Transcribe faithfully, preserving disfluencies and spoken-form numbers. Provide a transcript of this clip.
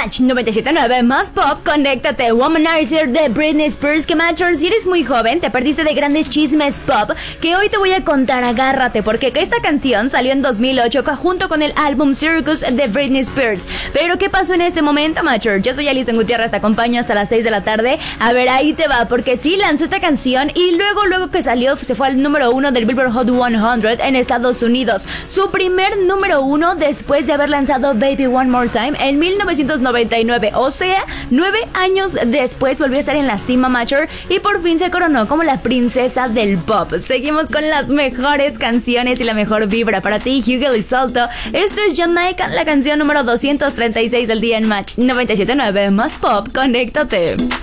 Match noventa y siete punto nueve más pop, conéctate. Womanizer de Britney Spears. Que Matcher, si eres muy joven, te perdiste de grandes chismes pop que hoy te voy a contar. Agárrate, porque esta canción salió en dos mil ocho junto con el álbum Circus de Britney Spears. Pero ¿qué pasó en este momento, Matcher? Yo soy Alison Gutiérrez, te acompaño hasta las seis de la tarde. A ver, ahí te va, porque sí lanzó esta canción y luego, luego que salió, se fue al número uno del Billboard Hot cien en Estados Unidos. Su primer número uno después de haber lanzado Baby One More Time en mil novecientos noventa y nueve. O sea, nueve años después volvió a estar en la cima, Matcher, y por fin se coronó como la princesa del pop. Seguimos con las mejores canciones y la mejor vibra para ti, Hugo Lizalto. Esto es Jamaica, la canción número doscientos treinta y seis del día en Match noventa y siete punto nueve más pop. Conéctate.